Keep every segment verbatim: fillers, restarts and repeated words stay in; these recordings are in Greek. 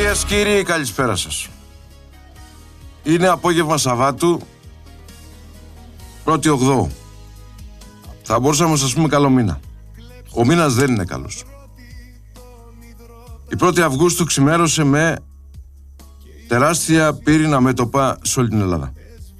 Κυρίες, κύριοι, καλησπέρα σας. Είναι απόγευμα Σαββάτου, πρώτη Οκτώου. Θα μπορούσαμε να σας πούμε καλό μήνα. Ο μήνας δεν είναι καλός. Η πρώτη Αυγούστου ξημέρωσε με τεράστια πύρηνα μέτωπα σε όλη την Ελλάδα.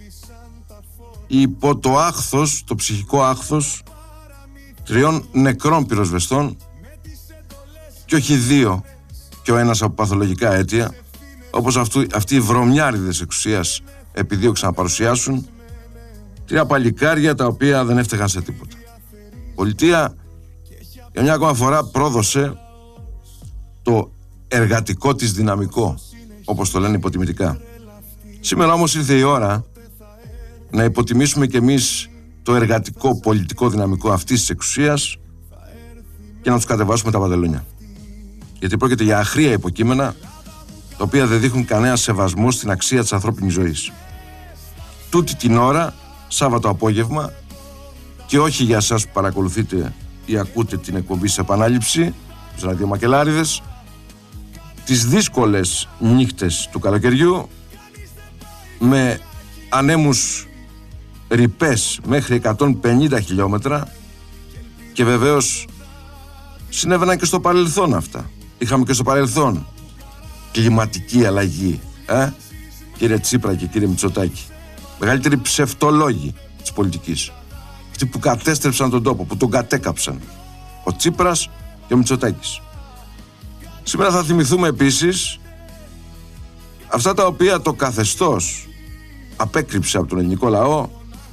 Υπό το άχθος, το ψυχικό άχθος τριών νεκρών πυροσβεστών και όχι δύο και ο ένας από παθολογικά αίτια, όπως αυτού, αυτοί οι βρωμιάριδες εξουσίας επιδίωξαν να παρουσιάσουν, τρία παλικάρια τα οποία δεν έφταιγαν σε τίποτα. Η πολιτεία για μια ακόμα φορά πρόδωσε το εργατικό της δυναμικό, όπως το λένε υποτιμητικά. Σήμερα όμως ήρθε η ώρα να υποτιμήσουμε κι εμείς το εργατικό πολιτικό δυναμικό αυτής της εξουσίας και να τους κατεβάσουμε τα παντελόνια. Γιατί πρόκειται για αχρία υποκείμενα τα οποία δεν δείχνουν κανένα σεβασμό στην αξία της ανθρώπινης ζωής. Τούτη την ώρα, Σάββατο απόγευμα, και όχι για εσάς που παρακολουθείτε ή ακούτε την εκπομπή σε επανάληψη, τους ραδιομακελάριδες, τις δύσκολες νύχτες του καλοκαιριού, με ανέμους ρηπές μέχρι εκατόν πενήντα χιλιόμετρα, και βεβαίως συνέβαιναν και στο παρελθόν αυτά. Είχαμε και στο παρελθόν κλιματική αλλαγή, ε? κύριε Τσίπρα και κύριε Μητσοτάκη. Μεγαλύτεροι ψευτολόγοι της πολιτικής. Αυτοί που κατέστρεψαν τον τόπο, που τον κατέκαψαν. Ο Τσίπρας και ο Μητσοτάκης. Σήμερα θα θυμηθούμε επίσης αυτά τα οποία το καθεστώς απέκρυψε από τον ελληνικό λαό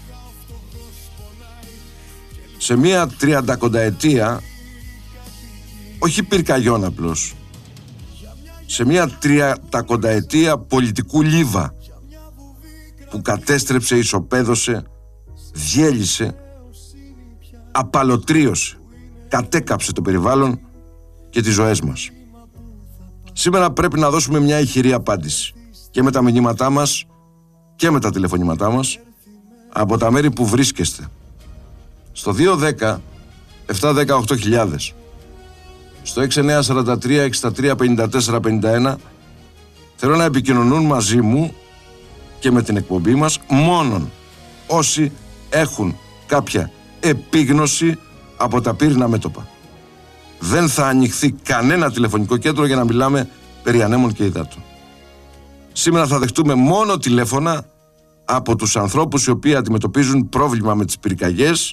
σε μια τριαντακονταετία, όχι πυρκαγιών απλώς, σε μια τριαντακονταετία πολιτικού λίβα που κατέστρεψε, ισοπαίδωσε, διέλυσε, απαλωτρίωσε, κατέκαψε το περιβάλλον και τις ζωές μας. Σήμερα πρέπει να δώσουμε μια ηχηρή απάντηση και με τα μηνύματά μας και με τα τηλεφωνήματά μας από τα μέρη που βρίσκεστε. Στο δύο δέκα επτά δέκα οκτώ χιλιάδες, στο έξι εννιά τέσσερα τρία έξι τρία πέντε τέσσερα πέντε ένα, θέλω να επικοινωνούν μαζί μου και με την εκπομπή μας μόνον όσοι έχουν κάποια επίγνωση από τα πύρηνα μέτωπα. Δεν θα ανοιχθεί κανένα τηλεφωνικό κέντρο για να μιλάμε περί ανέμων και υδάτων. Σήμερα θα δεχτούμε μόνο τηλέφωνα από τους ανθρώπους οι οποίοι αντιμετωπίζουν πρόβλημα με τις πυρκαγιές,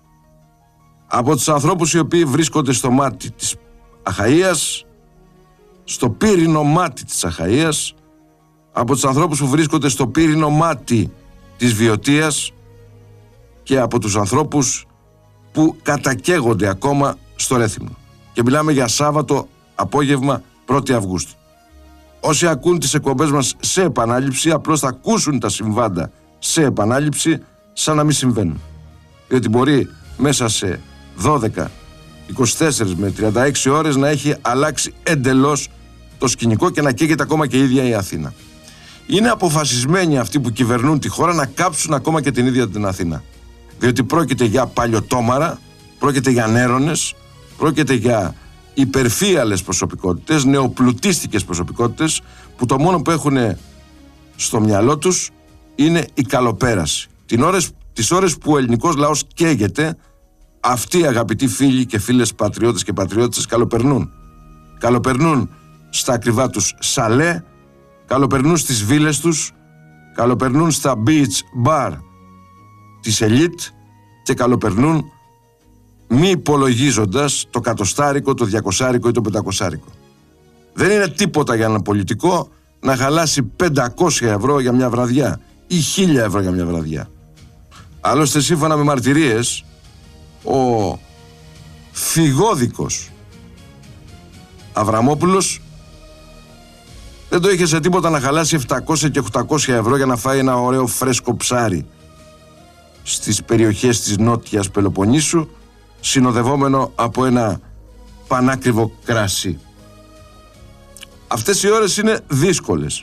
από τους ανθρώπους οι οποίοι βρίσκονται στο μάτι της Αχαΐας, στο πύρινο μάτι της Αχαΐας, από τους ανθρώπους που βρίσκονται στο πύρινο μάτι της Βιωτίας και από τους ανθρώπους που κατακαίγονται ακόμα στο Ρέθυμνο. Και μιλάμε για Σάββατο απόγευμα πρώτη Αυγούστου. Όσοι ακούν τις εκπομπές μας σε επανάληψη απλώς θα ακούσουν τα συμβάντα σε επανάληψη σαν να μην συμβαίνουν. Διότι μπορεί μέσα σε δώδεκα, είκοσι τέσσερα με τριάντα έξι ώρες να έχει αλλάξει εντελώς το σκηνικό και να καίγεται ακόμα και η ίδια η Αθήνα. Είναι αποφασισμένοι αυτοί που κυβερνούν τη χώρα να κάψουν ακόμα και την ίδια την Αθήνα. Διότι πρόκειται για παλιωτόμαρα, πρόκειται για νέρονες, πρόκειται για υπερφύαλες προσωπικότητες, νεοπλουτίστικες προσωπικότητες που το μόνο που έχουν στο μυαλό τους είναι η καλοπέραση. Την ώρες, τις ώρες που ο ελληνικός λαός καίγεται, αυτοί αγαπητοί φίλοι και φίλες πατριώτες και πατριώτες καλοπερνούν. Καλοπερνούν στα ακριβά τους σαλέ, καλοπερνούν στις βίλες τους, καλοπερνούν στα beach bar της ελίτ και καλοπερνούν μη υπολογίζοντας το κατοστάρικο, το διακοσάρικο ή το πεντακοσάρικο. Δεν είναι τίποτα για έναν πολιτικό να χαλάσει πεντακόσια ευρώ για μια βραδιά ή χίλια ευρώ για μια βραδιά. Άλλωστε, σύμφωνα με μαρτυρίες, ο φυγόδικος Αβραμόπουλος δεν το είχε σε τίποτα να χαλάσει επτακόσια και οκτακόσια ευρώ για να φάει ένα ωραίο φρέσκο ψάρι στις περιοχές της Νότιας Πελοποννήσου, συνοδευόμενο από ένα πανάκριβο κράσι. Αυτές οι ώρες είναι δύσκολες.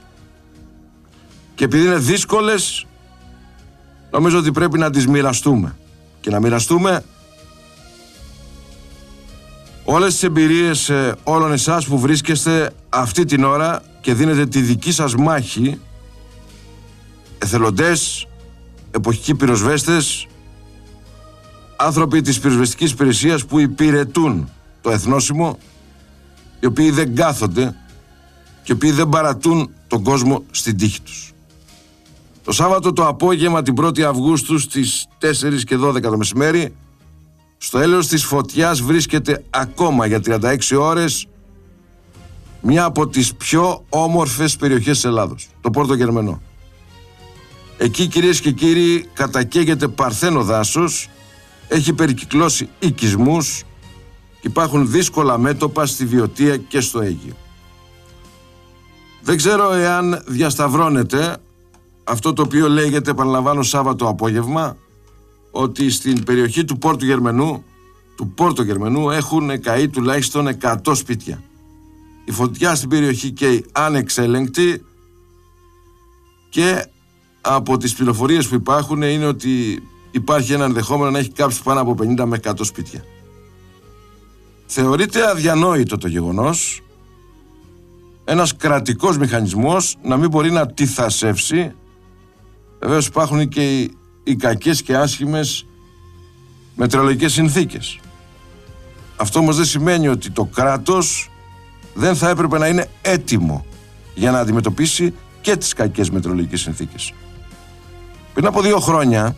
Και επειδή είναι δύσκολες, νομίζω ότι πρέπει να τις μοιραστούμε. Και να μοιραστούμε όλες τις εμπειρίες ε, όλων εσάς που βρίσκεστε αυτή την ώρα και δίνετε τη δική σας μάχη, εθελοντές, εποχικοί πυροσβέστες, άνθρωποι της πυροσβεστικής υπηρεσίας που υπηρετούν το εθνόσημο, οι οποίοι δεν κάθονται και οι οποίοι δεν παρατούν τον κόσμο στην τύχη τους. Το Σάββατο το απόγευμα την πρώτη Αυγούστου στις τέσσερις και δώδεκα το μεσημέρι, στο έλεος της φωτιάς βρίσκεται ακόμα για τριάντα έξι ώρες μια από τις πιο όμορφες περιοχές της Ελλάδος, το Πόρτο Γερμενό. Εκεί, κυρίες και κύριοι, κατακαίγεται παρθένο δάσος, έχει περικυκλώσει οικισμούς και υπάρχουν δύσκολα μέτωπα στη Βιωτία και στο Αίγυο. Δεν ξέρω εάν διασταυρώνεται αυτό το οποίο λέγεται, επαναλαμβάνω, Σάββατο απόγευμα, ότι στην περιοχή του Πόρτου Γερμενού, του Πόρτο Γερμενού έχουν καεί τουλάχιστον εκατό σπίτια. Η φωτιά στην περιοχή καίει ανεξέλεγκτη και από τις πληροφορίες που υπάρχουν είναι ότι υπάρχει ένα ενδεχόμενο να έχει κάψει πάνω από πενήντα με εκατό σπίτια. Θεωρείται αδιανόητο το γεγονός ένας κρατικός μηχανισμός να μην μπορεί να τυθασεύσει. Βεβαίως υπάρχουν και οι, οι κακές και άσχημες μετεωρολογικές συνθήκες. Αυτό όμως δεν σημαίνει ότι το κράτος δεν θα έπρεπε να είναι έτοιμο για να αντιμετωπίσει και τις κακές μετεωρολογικές συνθήκες. Πριν από δύο χρόνια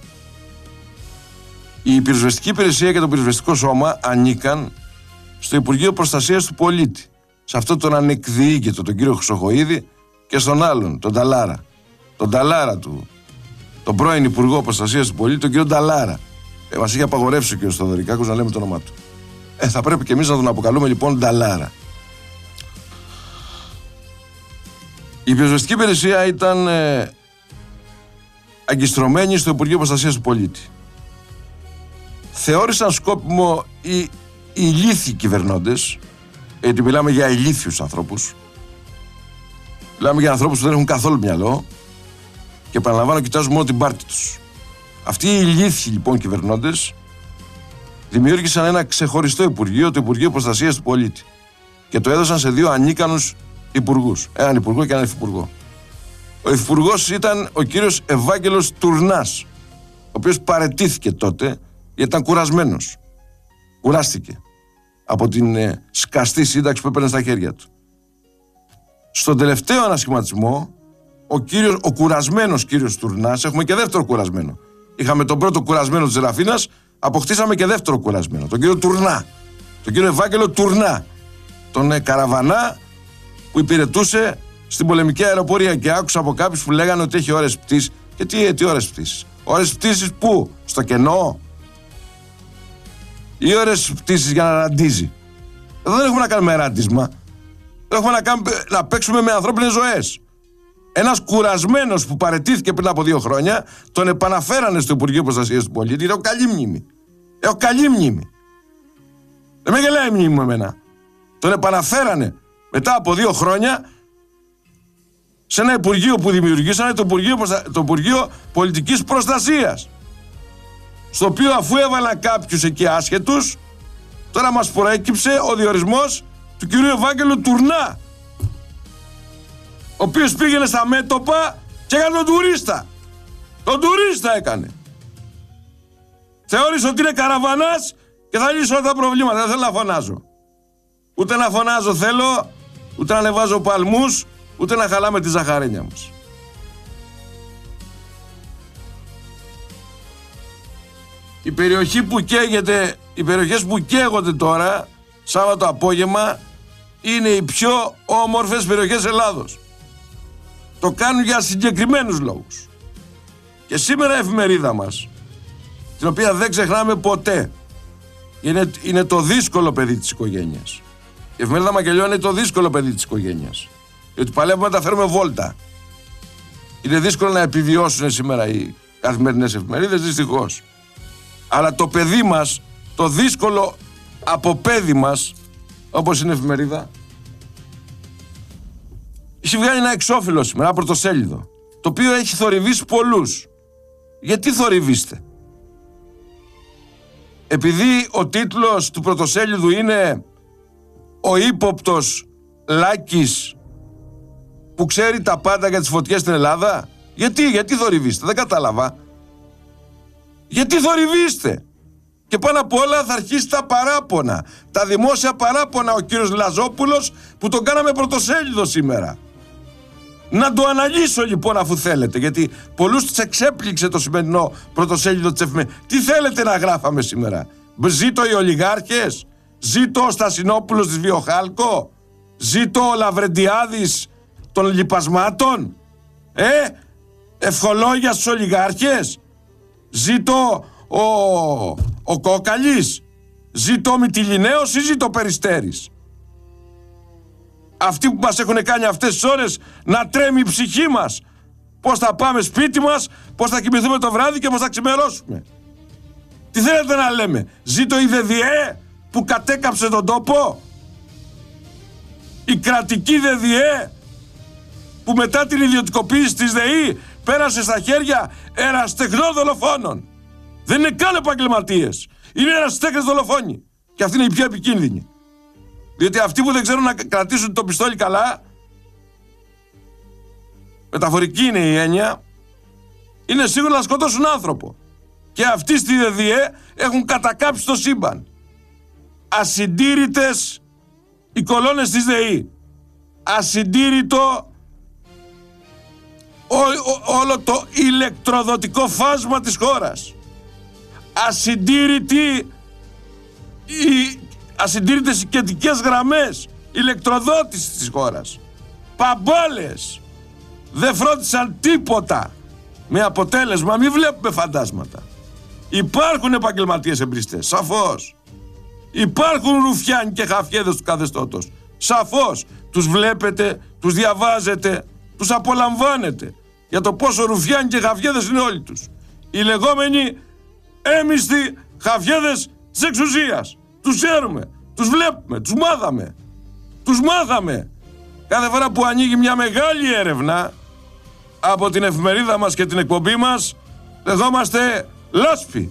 η πυροσβεστική υπηρεσία και το πυροσβεστικό σώμα ανήκαν στο Υπουργείο Προστασίας του Πολίτη, σε αυτόν τον ανεκδιήγητο τον κύριο Χρυσοχοΐδη και στον άλλον, τον Νταλάρα. Τον Νταλάρα του, τον πρώην Υπουργό Προστασίας του Πολίτη, τον κύριο Νταλάρα. Ε, μας είχε απαγορεύσει ο κύριος Θοδωρικάκος να λέμε το όνομά του. Ε, θα πρέπει και εμείς να τον αποκαλούμε λοιπόν Νταλάρα. Η πυροσβεστική υπηρεσία ήταν ε, αγκιστρωμένη στο Υπουργείο Προστασίας του Πολίτη. Θεώρησαν σκόπιμο οι, οι ηλίθιοι κυβερνώντες, γιατί μιλάμε για ηλίθιους ανθρώπους, μιλάμε για ανθρώπους που δεν έχουν καθόλου μυαλό και επαναλαμβάνω, κοιτάζουν μόνο την πάρτη τους. Αυτοί οι ηλίθιοι λοιπόν κυβερνώντες δημιούργησαν ένα ξεχωριστό Υπουργείο, το Υπουργείο Προστασίας του Πολίτη, και το έδωσαν σε δύο ανίκανους υπουργούς, έναν υπουργό και έναν υφυπουργό. Ο υφυπουργός ήταν ο κύριος Ευάγγελος Τουρνάς, ο οποίος παραιτήθηκε τότε γιατί ήταν κουρασμένος. Κουράστηκε από την ε, σκαστή σύνταξη που έπαιρνε στα χέρια του. Στον τελευταίο ανασχηματισμό, ο, κύριος, ο κουρασμένος κύριος Τουρνάς, έχουμε και δεύτερο κουρασμένο. Είχαμε τον πρώτο κουρασμένο της Ελαφίνας, αποκτήσαμε και δεύτερο κουρασμένο, τον κύριο Τουρνά, τον κύριο Ευάγγελο Τουρνά, τον ε, καραβανά που υπηρετούσε στην πολεμική αεροπορία, και άκουσα από κάποιους που λέγανε ότι έχει ώρες πτήσης. Και τι, τι ώρες πτήσης? Ώρες πτήσης πού? Στο κενό? Ή ώρες πτήσης για να ραντίζει? Εδώ δεν έχουμε να κάνουμε ράντισμα. Έχουμε να, κάνουμε, να παίξουμε με ανθρώπινες ζωές. Ένας κουρασμένος που παραιτήθηκε πριν από δύο χρόνια, τον επαναφέρανε στο Υπουργείο Προστασίας του Πολίτη. Έχω καλή μνήμη. Έχω καλή μνήμη. Δεν με γελάει η μνήμη μου εμένα. Τον επαναφέρανε μετά από δύο χρόνια σε ένα Υπουργείο που δημιουργήσανε, το Υπουργείο, το Υπουργείο Πολιτικής Προστασίας, στο οποίο, αφού έβαλαν κάποιους εκεί άσχετους, τώρα μας προέκυψε ο διορισμός του κυρίου Ευάγγελου Τουρνά, ο οποίος πήγαινε στα μέτωπα και έκανε τον τουρίστα. Τον τουρίστα έκανε. Θεώρησε ότι είναι καραβανάς και θα λύσει όλα τα προβλήματα. Δεν θέλω να φωνάζω. Ούτε να φωνάζω θέλω, ούτε να ανεβάζω παλμούς, ούτε να χαλάμε τη ζαχαρένια μας. Η περιοχή που καίγεται, οι περιοχές που καίγονται τώρα, Σάββατο απόγευμα, είναι οι πιο όμορφες περιοχές Ελλάδος. Το κάνουν για συγκεκριμένους λόγους. Και σήμερα η εφημερίδα μας, την οποία δεν ξεχνάμε ποτέ, είναι, είναι το δύσκολο παιδί της οικογένειας. Η εφημερίδα Μακελιών είναι το δύσκολο παιδί της οικογένειας. Διότι παλεύουμε να τα φέρουμε βόλτα. Είναι δύσκολο να επιβιώσουν σήμερα οι καθημερινές εφημερίδες, δυστυχώς. Αλλά το παιδί μας, το δύσκολο από παιδί μας, όπως είναι η εφημερίδα, έχει βγάλει ένα εξώφυλλο σήμερα, ένα πρωτοσέλιδο, το οποίο έχει θορυβήσει πολλούς. Γιατί θορυβήστε? Επειδή ο τίτλος του πρωτοσέλιδου είναι ο ύποπτος Λάκης που ξέρει τα πάντα για τις φωτιές στην Ελλάδα? Γιατί, γιατί θορυβείστε? Δεν κατάλαβα. Γιατί θορυβείστε? Και πάνω απ' όλα θα αρχίσει τα παράπονα. Τα δημόσια παράπονα ο κύριος Λαζόπουλος που τον κάναμε πρωτοσέλιδο σήμερα. Να το αναλύσω λοιπόν αφού θέλετε, γιατί πολλούς τους εξέπληξε το σημερινό πρωτοσέλιδο της εφημερίδας. Τι θέλετε να γράφαμε σήμερα? Ζήτω οι ολιγάρχες? Ζήτω ο Στασινόπουλος της Βιοχάλκο? Ζήτω ο Λαβρεντιάδης των λιπασμάτων? Ε, ευχολόγια στους ολιγάρχες? Ζήτω ο, ο Κόκαλης? Ζήτω ο Μυτιληναίος ή ζήτω ο Περιστέρης? Αυτοί που μας έχουν κάνει αυτές τις ώρες να τρέμει η ψυχή μας. Πώς θα πάμε σπίτι μας, πώς θα κοιμηθούμε το βράδυ και πώς θα ξημερώσουμε. Τι θέλετε να λέμε? Ζήτω η ΔΔΕ που κατέκαψε τον τόπο? Η κρατική ΔΔΕ που μετά την ιδιωτικοποίηση της ΔΕΗ πέρασε στα χέρια ερασιτεχνών δολοφόνων? Δεν είναι καν επαγγελματίες. Είναι ερασιτέχνες δολοφόνοι. Και αυτή είναι η πιο επικίνδυνη. Διότι αυτοί που δεν ξέρουν να κρατήσουν το πιστόλι καλά, μεταφορική είναι η έννοια, είναι σίγουρο να σκοτώσουν άνθρωπο. Και αυτοί στη ΔΔΕ έχουν κατακάψει το σύμπαν. Ασυντήρητες οι κολόνες της ΔΕΗ. Ασυντήρητο ό, ό, όλο το ηλεκτροδοτικό φάσμα της χώρας. Ασυντήρητη η ασυντήρητες οι κεντρικές γραμμές ηλεκτροδότησης της χώρας. Παμπόλες. Δεν φρόντισαν τίποτα. Με αποτέλεσμα μην βλέπουμε φαντάσματα. Υπάρχουν επαγγελματίες εμπριστές, σαφώς. Υπάρχουν ρουφιάνοι και χαφιέδες του καθεστώτος, σαφώς. Τους βλέπετε, τους διαβάζετε, τους απολαμβάνετε για το πόσο ρουφιάνοι και χαφιέδες είναι όλοι τους. Οι λεγόμενοι έμισθοι χαφιέδες της εξουσίας. Τους ξέρουμε, τους βλέπουμε, τους μάθαμε. Τους μάθαμε. Κάθε φορά που ανοίγει μια μεγάλη έρευνα από την εφημερίδα μας και την εκπομπή μας, δεχόμαστε λάσπη.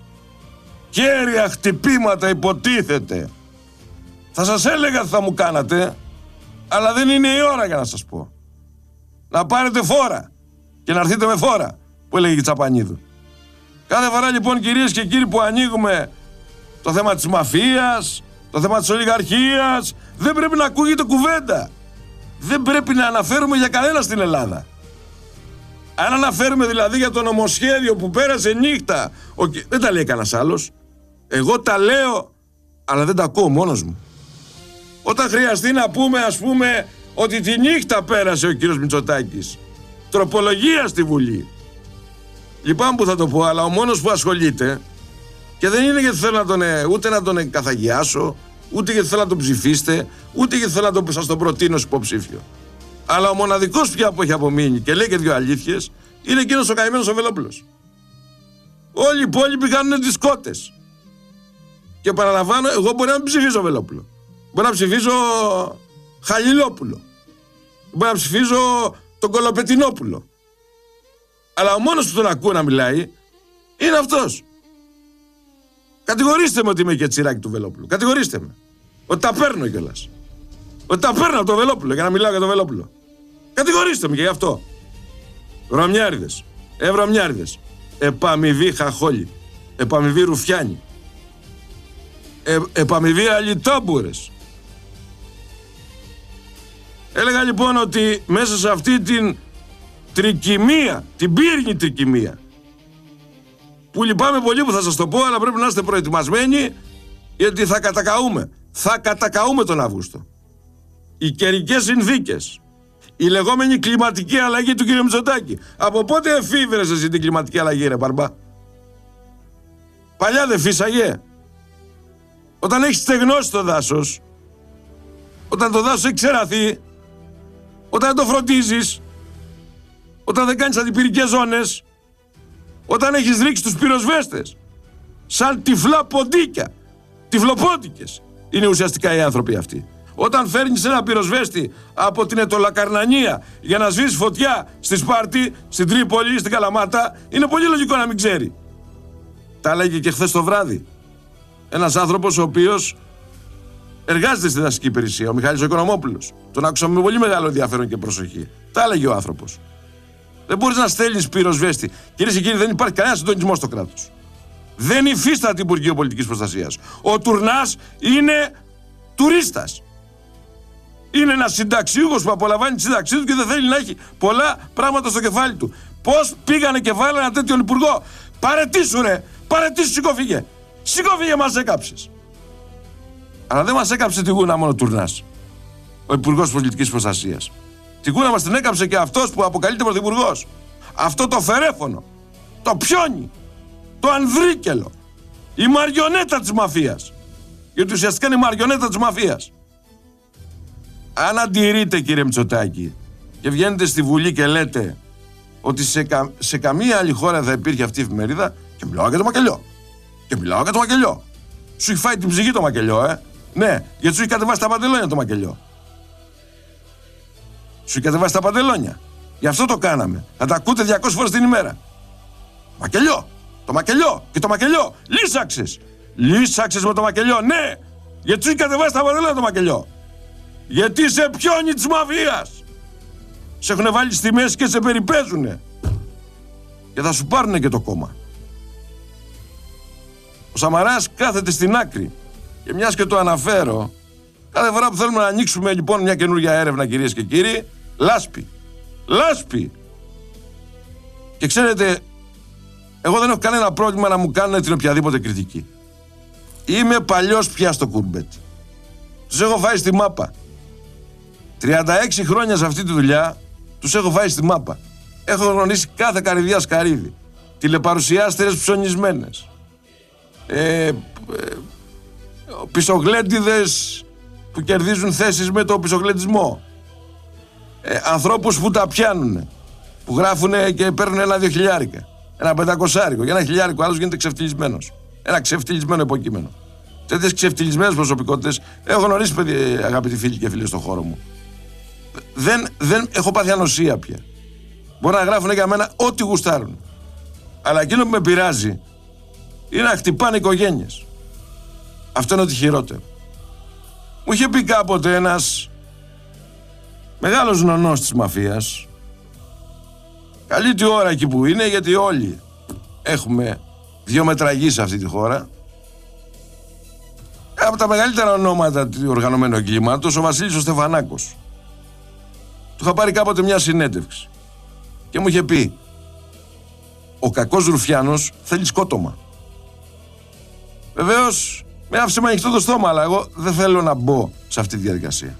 Κέρια χτυπήματα υποτίθεται. Θα σας έλεγα τι θα μου κάνατε, αλλά δεν είναι η ώρα για να σας πω. Να πάρετε φόρα και να έρθετε με φόρα, που έλεγε η Τσαπανίδου. Κάθε φορά λοιπόν, κυρίες και κύριοι, που ανοίγουμε το θέμα της μαφίας, το θέμα της ολιγαρχίας, δεν πρέπει να ακούγεται κουβέντα. Δεν πρέπει να αναφέρουμε για κανένα στην Ελλάδα. Αν αναφέρουμε δηλαδή για το νομοσχέδιο που πέρασε νύχτα, ο... δεν τα λέει κανένας άλλος. Εγώ τα λέω, αλλά δεν τα ακούω μόνος μου. Όταν χρειαστεί να πούμε, ας πούμε, ότι τη νύχτα πέρασε ο κύριος Μητσοτάκης τροπολογία στη Βουλή, λυπάμαι που θα το πω, αλλά ο μόνος που ασχολείται, και δεν είναι γιατί θέλω να τον, ούτε να τον καθαγιάσω, ούτε γιατί θέλω να τον ψηφίσετε, ούτε γιατί θέλω να τον, σας τον προτείνω ως υποψήφιο, αλλά ο μοναδικός πια που έχει απομείνει και λέει και δύο αλήθειες είναι εκείνος ο καημένος ο Βελόπουλος. Όλοι οι υπόλοιποι κάνουν τις κότες. Και παραλαμβάνω, εγώ μπορεί να μην ψηφίζω Βελόπουλο. Μπορεί να ψηφίζω Χαλιλόπουλο. Μπορεί να ψηφίζω τον Κολοπετινόπουλο. Αλλά ο μόνος που τον ακούω να μιλάει είναι αυτός. Κατηγορήστε με ότι είμαι και τσιράκι του Βελόπουλου. Κατηγορήστε με. Ότι τα παίρνω κιόλας. Ότι τα παίρνω από τον Βελόπουλο για να μιλάω για τον Βελόπουλο. Κατηγορήστε με και γι' αυτό. Βρωμιάριδες. Ευρωμιάριδες. Επαμοιβή χαχόλοι. Επαμοιβή ρουφιάνοι. Ε, επαμοιβή αλιτάμπουρες. Έλεγα λοιπόν ότι μέσα σε αυτή την τρικυμία, την πύρνη τρικυμία, που λυπάμαι πολύ που θα σας το πω, αλλά πρέπει να είστε προετοιμασμένοι, γιατί θα κατακαούμε. Θα κατακαούμε τον Αύγουστο. Οι καιρικές συνθήκες, η λεγόμενη κλιματική αλλαγή του κ. Μητσοτάκη. Από πότε εφήβρες εσύ την κλιματική αλλαγή, ρε Μπαρμπά? Παλιά δεν φύσαγε? Όταν έχεις στεγνώσει το δάσος, όταν το δάσος έχει ξεραθεί, όταν δεν το φροντίζεις, όταν δεν κάνεις αντιπυρικές ζώνες, όταν έχεις ρίξει τους πυροσβέστες σαν τυφλά ποντίκια, τυφλοπόντικες είναι ουσιαστικά οι άνθρωποι αυτοί. Όταν φέρνεις ένα πυροσβέστη από την Ετωλακαρνανία για να σβήσει φωτιά στη Σπάρτη, στην Τρίπολη, στην Καλαμάτα, είναι πολύ λογικό να μην ξέρει. Τα έλεγε και χθες το βράδυ ένας άνθρωπος ο οποίος Εργάζεται στη δασική υπηρεσία ο Μιχάλης ο Οικονομόπουλος. Τον άκουσα με πολύ μεγάλο ενδιαφέρον και προσοχή. Τα έλεγε ο άνθρωπος. Δεν μπορείς να στέλνεις πυροσβέστη. Κυρίες και κύριοι, δεν υπάρχει κανένα συντονισμό στο κράτος. Δεν υφίσταται Υπουργείο Πολιτικής Προστασίας. Ο Τουρνάς είναι τουρίστας. Είναι ένας συνταξιούχος που απολαμβάνει τη σύνταξή του και δεν θέλει να έχει πολλά πράγματα στο κεφάλι του. Πώς πήγανε και βάλανε ένα τέτοιο υπουργό? Παρετήσου ρε! Παρετήσου, σηκώ φύγε! Σηκώ φύγε, μας έκαψες! Αλλά δεν μας έκαψε τη γούνα μόνο ο Τουρνάς, ο Υπουργός Πολιτικής Προστασίας. Τη γούνα μας την έκαψε και αυτός που αποκαλείται πρωθυπουργός. Αυτό το φερέφωνο, το πιόνι, το ανδρίκελο, η μαριονέτα της μαφίας. Γιατί ουσιαστικά είναι η μαριονέτα της μαφίας. Αν αντιρρείτε, κύριε Μητσοτάκη, και βγαίνετε στη Βουλή και λέτε ότι σε, κα, σε καμία άλλη χώρα θα υπήρχε αυτή η εφημερίδα, και μιλάω για το μακελιό. Και μιλάω για το μακελιό. Σου έχει φάει την ψυχή το μακελιό, ε. Ναι, γιατί σου έχει κατεβάσει τα παντελόνια το μακελιό. Σου έχει κατεβάσει τα παντελόνια. Γι' αυτό το κάναμε. Θα τα ακούτε διακόσιες φορές την ημέρα. Μακελιό. Το μακελιό. Και το μακελιό. Λύσαξες. Λύσαξες με το μακελιό. Ναι. Γιατί σου έχει κατεβάσει τα παντελόνια το μακελιό. Γιατί σε πιόνι της μαφίας. Σε έχουν βάλει στη μέση και σε περιπέζουνε. Και θα σου πάρουνε και το κόμμα. Ο Σαμαράς κάθεται στην άκρη. Και μιας και το αναφέρω, κάθε φορά που θέλουμε να ανοίξουμε λοιπόν μια καινούργια έρευνα, κυρίες και κύριοι, λάσπη. Λάσπη. Και ξέρετε, εγώ δεν έχω κανένα πρόβλημα να μου κάνουν την οποιαδήποτε κριτική. Είμαι παλιός πια στο κουρμπέτι. Τους έχω φάει στη μάπα. τριάντα έξι χρόνια σε αυτή τη δουλειά τους έχω φάει στη μάπα. Έχω γνωρίσει κάθε καρυδιά σκαρίδι. Τηλεπαρουσιάστερες ψωνισμένες. Ε, ε, πισογλέντιδες που κερδίζουν θέσεις με το πισογλεντισμό. Ε, ανθρώπους που τα πιάνουνε. Που γράφουνε και παίρνουν ένα-δύο χιλιάρικα. Ένα πεντακοσάρικο. Για ένα χιλιάρικο άλλος γίνεται ξεφτυλισμένος. Ένα ξεφτυλισμένο υποκείμενο. Τέτοιες ξεφτυλισμένες προσωπικότητες έχω γνωρίσει, παιδί, αγαπητοί φίλοι και φίλοι, στον χώρο μου. Δεν, δεν έχω πάθει ανοσία πια. Μπορεί να γράφουν για μένα ό,τι γουστάρουν. Αλλά εκείνο που με πειράζει είναι να χτυπάνε οικογένειες. Αυτό είναι ό,τι χειρότερο. Μου είχε πει κάποτε ένας μεγάλος νονός της μαφίας, καλή τη ώρα εκεί που είναι, γιατί όλοι έχουμε δύο μετραγεί σε αυτή τη χώρα. Από τα μεγαλύτερα ονόματα του οργανωμένου εγκλήματος, ο Βασίλης ο Στεφανάκος. Του είχα πάρει κάποτε μια συνέντευξη και μου είχε πει, ο κακός Ρουφιάνος θέλει σκότωμα. Βεβαίως με άφησε με ανοιχτό το στόμα, αλλά εγώ δεν θέλω να μπω σε αυτή τη διαδικασία.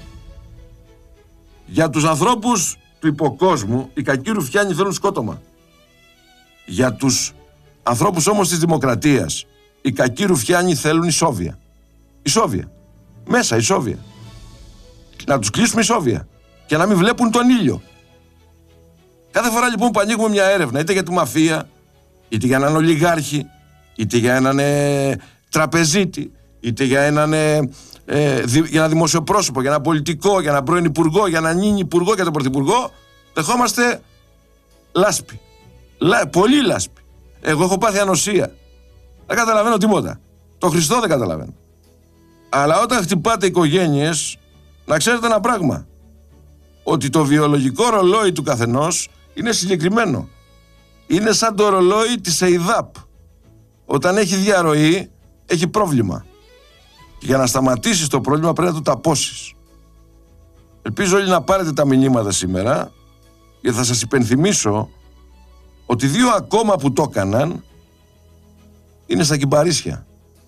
Για τους ανθρώπους του υποκόσμου, οι κακοί Ρουφιάνοι θέλουν σκότωμα. Για τους ανθρώπους όμως της δημοκρατίας, οι κακοί Ρουφιάνοι θέλουν ισόβια. Ισόβια. Μέσα ισόβια. Να τους κλείσουμε ισόβια. Και να μην βλέπουν τον ήλιο. Κάθε φορά λοιπόν που ανοίγουμε μια έρευνα, είτε για τη μαφία, είτε για έναν ολιγάρχη, είτε για έναν ε, τραπεζίτη, είτε για έναν, ε, ε, δι, για ένα δημοσιοπρόσωπο, για ένα πολιτικό, για έναν πρώην υπουργό, για έναν νυν υπουργό, για τον πρωθυπουργό, δεχόμαστε λάσπη. Λα, πολύ λάσπη. Εγώ έχω πάθει ανοσία. Δεν καταλαβαίνω τίποτα. Το Χριστό δεν καταλαβαίνω. Αλλά όταν χτυπάτε οικογένειες, να ξέρετε ένα πράγμα. Ότι το βιολογικό ρολόι του καθενός είναι συγκεκριμένο. Είναι σαν το ρολόι της ΕΙΔΑΠ. Όταν έχει διαρροή, έχει πρόβλημα. Και για να σταματήσεις το πρόβλημα πρέπει να το ταπώσεις. Ελπίζω όλοι να πάρετε τα μηνύματα σήμερα, γιατί θα σας υπενθυμίσω ότι δύο ακόμα που το έκαναν είναι στα κυμπαρίσια.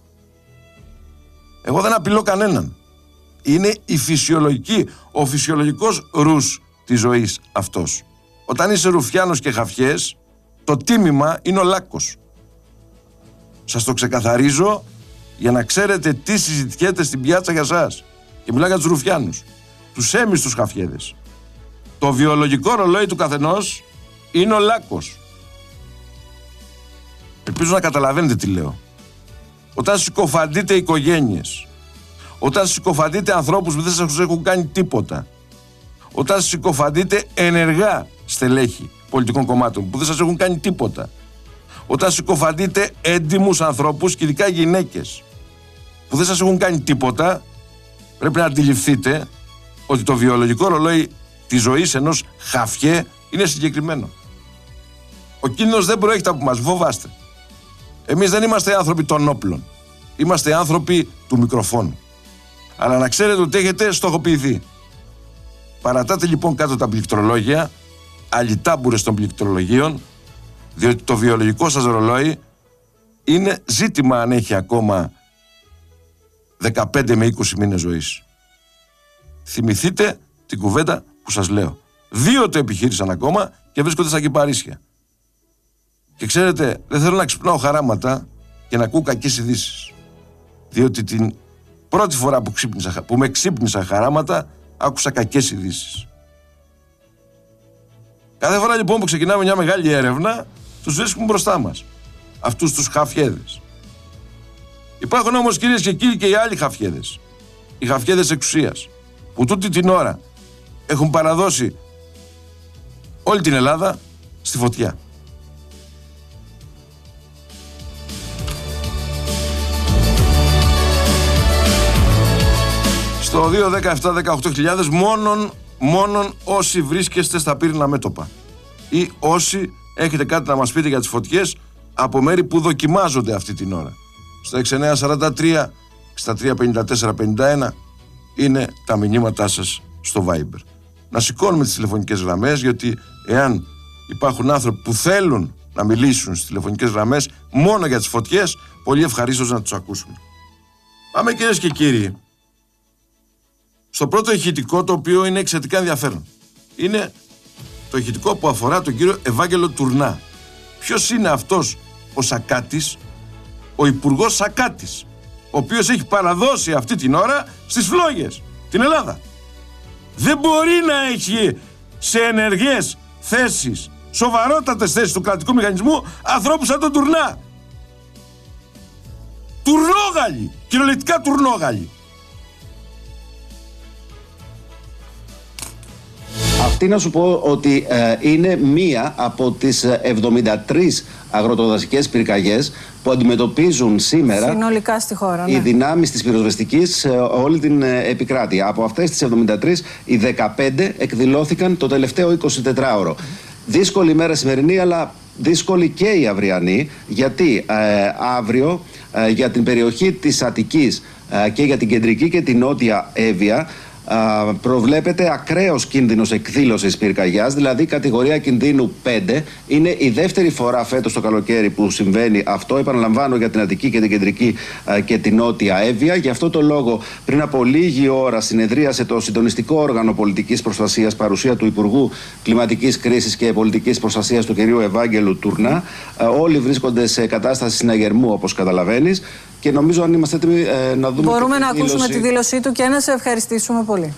Εγώ δεν απειλώ κανέναν. Είναι η φυσιολογική, ο φυσιολογικός ρους της ζωής αυτός. Όταν είσαι Ρουφιάνος και χαφιές, το τίμημα είναι ο λάκκος. Σας το ξεκαθαρίζω για να ξέρετε τι συζητιέται στην πιάτσα για σας. Και μιλάω για τους Ρουφιάνους, τους έμιστους χαφιέδες. Το βιολογικό ρολόι του καθενός είναι ο λάκκος. Ελπίζω να καταλαβαίνετε τι λέω. Όταν συκοφαντείτε οικογένειες, όταν συκοφαντείτε ανθρώπους που δεν σας έχουν κάνει τίποτα, όταν συκοφαντείτε ενεργά στελέχη πολιτικών κομμάτων που δεν σας έχουν κάνει τίποτα, όταν συκοφαντείτε έντιμους ανθρώπους και ειδικά γυναίκες που δεν σας έχουν κάνει τίποτα, πρέπει να αντιληφθείτε ότι το βιολογικό ρολόι της ζωής ενός χαφιέ είναι συγκεκριμένο. Ο κίνδυνος δεν προέρχεται από μας, φοβάστε. Εμείς δεν είμαστε άνθρωποι των όπλων. Είμαστε άνθρωποι του μικροφόνου. Αλλά να ξέρετε ότι έχετε στοχοποιηθεί. Παρατάτε λοιπόν κάτω τα πληκτρολόγια, αλυτάμπουρες των πληκτρολογίων, διότι το βιολογικό σας ρολόι είναι ζήτημα αν έχει ακόμα δεκαπέντε με είκοσι μήνες ζωής. Θυμηθείτε την κουβέντα που σας λέω. Δύο το επιχείρησαν ακόμα και βρίσκονται στα κυπαρίσια. Και ξέρετε, δεν θέλω να ξυπνάω χαράματα και να ακούω κακές ειδήσεις. Διότι την πρώτη φορά που, ξύπνησα, που με ξύπνησα χαράματα, άκουσα κακές ειδήσεις. Κάθε φορά λοιπόν που ξεκινάμε μια μεγάλη έρευνα, τους βρίσκουμε μπροστά μας. Αυτούς τους χαφιέδες. Υπάρχουν όμως, κυρίες και κύριοι, και οι άλλοι χαφιέδες. Οι χαφιέδες εξουσίας. Που τούτη την ώρα έχουν παραδώσει όλη την Ελλάδα στη φωτιά. Στο δύο, δέκα, επτά, δεκαοκτώ χιλιάδες μόνον, μόνον όσοι βρίσκεστε στα πύρινα μέτωπα ή όσοι έχετε κάτι να μας πείτε για τις φωτιές από μέρη που δοκιμάζονται αυτή την ώρα. Στο έξι εννιά σαράντα τρία, εξήντα τρία πενήντα τέσσερα πενήντα ένα είναι τα μηνύματά σας στο Viber. Να σηκώνουμε τις τηλεφωνικές γραμμές, γιατί εάν υπάρχουν άνθρωποι που θέλουν να μιλήσουν στις τηλεφωνικές γραμμές μόνο για τις φωτιές, πολύ ευχαρίστως να τους ακούσουμε. Πάμε, κυρίες και κύριοι, στο πρώτο ηχητικό, το οποίο είναι εξαιρετικά ενδιαφέρον. Είναι το ηχητικό που αφορά τον κύριο Ευάγγελο Τουρνά. Ποιος είναι αυτός ο Σακάτης? Ο υπουργός Σακάτης, ο οποίος έχει παραδώσει αυτή την ώρα στις φλόγες την Ελλάδα. Δεν μπορεί να έχει σε ενεργές θέσεις, σοβαρότατες θέσεις του κρατικού μηχανισμού, ανθρώπους σαν τον Τουρνά. Τουρνόγαλοι, κυριολεκτικά τουρνόγαλοι. Αυτή να σου πω ότι ε, είναι μία από τις εβδομήντα τρεις αγροτοδασικές πυρκαγιές που αντιμετωπίζουν σήμερα συνολικά στη χώρα, ναι, οι δυνάμεις της πυροσβεστικής σε όλη την ε, επικράτεια. Από αυτές τις εβδομήντα τρεις, οι δεκαπέντε εκδηλώθηκαν το τελευταίο εικοσιτετράωρο. Δύσκολη ημέρα σημερινή, αλλά δύσκολη και η αυριανή, γιατί ε, αύριο ε, για την περιοχή της Αττικής ε, και για την κεντρική και την νότια Εύβοια Uh, προβλέπεται ακραίος κίνδυνος εκδήλωσης πυρκαγιάς, δηλαδή κατηγορία κινδύνου πέντε. Είναι η δεύτερη φορά φέτος το καλοκαίρι που συμβαίνει αυτό. Επαναλαμβάνω, για την Αττική και την κεντρική uh, και την νότια Εύβοια. Γι' αυτό το λόγο, πριν από λίγη ώρα συνεδρίασε το συντονιστικό όργανο πολιτικής προστασίας, παρουσία του Υπουργού Κλιματικής Κρίσης και Πολιτικής Προστασίας, του κ. Ευάγγελου Τουρνά. Uh, όλοι βρίσκονται σε κατάσταση συναγερμού, όπως καταλαβαίνεις. Και νομίζω, αν είμαστε έτοιμοι ε, να δούμε. Μπορούμε να ακούσουμε δήλωση. τη δήλωσή του και να σε ευχαριστήσουμε πολύ.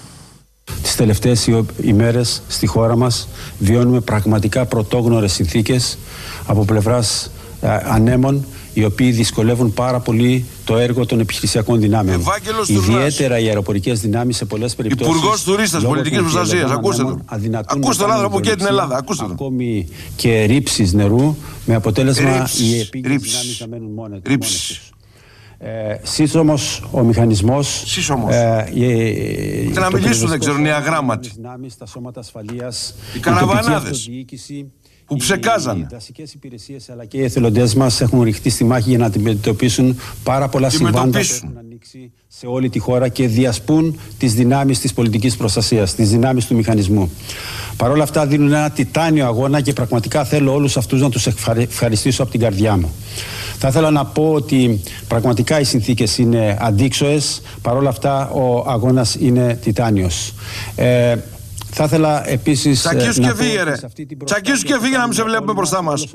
Τις τελευταίες ημέρες στη χώρα μας βιώνουμε πραγματικά πρωτόγνωρες συνθήκες από πλευράς ε, ανέμων, οι οποίοι δυσκολεύουν πάρα πολύ το έργο των επιχειρησιακών δυνάμεων. Ιδιαίτερα οι αεροπορικές δυνάμεις σε πολλές περιπτώσεις. Υπουργός Τουρίστας Πολιτικής Προστασίας. Ακούστε τον. Ακούστε τον άνθρωπο και την Ελλάδα. Ακούστε τον. Ακόμη και ρήψεις νερού, με αποτέλεσμα ρίψεις, οι επίγειες δυνάμεις να μένουν μόνες τους. Ε, σύσσωμος ο μηχανισμός. Σύσσωμος. Ε, ε, και να μιλήσουν, δεν ξέρουν οι αγράμματοι. Τα σώματα ασφαλείας, οι καραβανάδες που ψεκάζανε. Οι δασικές υπηρεσίες αλλά και οι εθελοντές μας έχουν ρηχτεί στη μάχη για να αντιμετωπίσουν πάρα πολλά συμβάντα που έχουν ανοίξει σε όλη τη χώρα και διασπούν τις δυνάμεις της πολιτικής προστασίας, τις δυνάμεις του μηχανισμού. Παρ' όλα αυτά δίνουν ένα τιτάνιο αγώνα και πραγματικά θέλω όλους αυτούς να τους ευχαριστήσω από την καρδιά μου. Θα ήθελα να πω ότι πραγματικά οι συνθήκες είναι αντίξωες, παρ' όλα αυτά ο αγώνας είναι τιτάνιος. Ε, Θα ήθελα επίσης. Τσακίσου και φύγε, ρε. Τσακίσου και φύγε, να μην σε βλέπουμε μπροστά μας.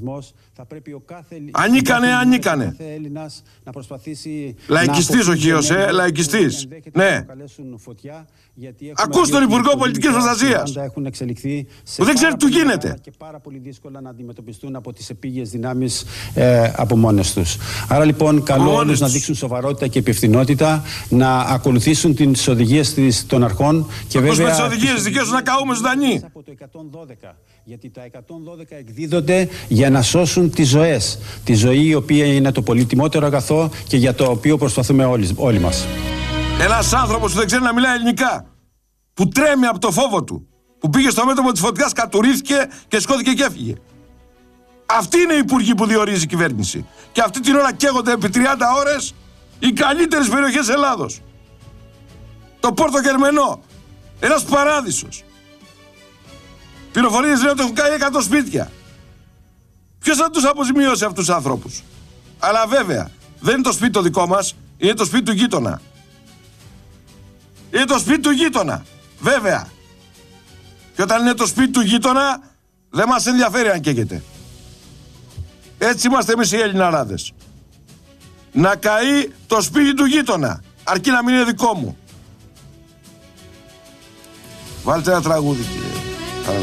Ανήκανε, ανήκανε. Λαϊκιστής ο Χίος, ε, λαϊκιστής. Ναι. Ακούς τον Υπουργό Πολιτικής Προστασίας, που δεν ξέρει τι του γίνεται. Και πάρα πολύ δύσκολα να αντιμετωπιστούν από τις επίγειες δυνάμεις ε, από μόνες τους. Άρα λοιπόν, καλώ όλους να δείξουν σοβαρότητα και υπευθυνότητα, να ακολουθήσουν τις οδηγίες των αρχών και βέβαια. Τις οδηγίες δικές να καούμε ζωντανοί. Από το εκατόν δώδεκα, γιατί τα εκατόν δώδεκα εκδίδονται για να σώσουν τις ζωές. Τη ζωή η οποία είναι το πολύτιμότερο αγαθό και για το οποίο προσπαθούμε όλοι, όλοι μας. Ένας άνθρωπος που δεν ξέρει να μιλάει ελληνικά, που τρέμει από το φόβο του, που πήγε στο μέτωπο της φωτιάς, κατουρίθηκε και σκόθηκε και έφυγε. Αυτοί είναι οι υπουργοί που διορίζει η κυβέρνηση. Και αυτή την ώρα καίγονται επί τριάντα ώρες οι καλύτερες περιοχές Ελλάδος. Το Πόρτο Γερμενό, ένας παράδεισος. Πληροφορίες λένε ότι έχουν καεί εκατό σπίτια. Ποιος θα τους αποζημιώσει αυτούς τους ανθρώπους? Αλλά βέβαια, δεν είναι το σπίτι το δικό μας, είναι το σπίτι του γείτονα. Είναι το σπίτι του γείτονα, βέβαια. Και όταν είναι το σπίτι του γείτονα, δεν μας ενδιαφέρει αν καίγεται. Έτσι είμαστε εμείς οι Ελληναράδες. Να καεί το σπίτι του γείτονα, αρκεί να μην είναι δικό μου. Βάλτε ένα τραγούδι, κύριε.